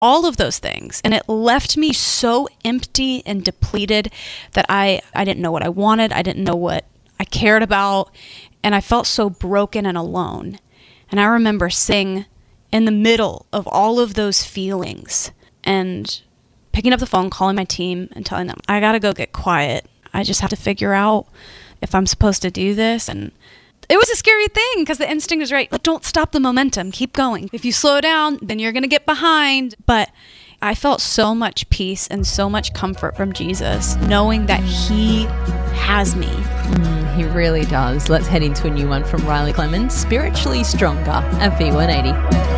all of those things. And it left me so empty and depleted that I didn't know what I wanted. I didn't know what I cared about. And I felt so broken and alone. And I remember sitting in the middle of all of those feelings and picking up the phone, calling my team and telling them, I got to go get quiet. I just have to figure out if I'm supposed to do this. And it was a scary thing because the instinct is right. But don't stop the momentum. Keep going. If you slow down, then you're going to get behind. But I felt so much peace and so much comfort from Jesus, knowing that he has me. He really does. Let's head into a new one from Riley Clemens, Spiritually Stronger at V180.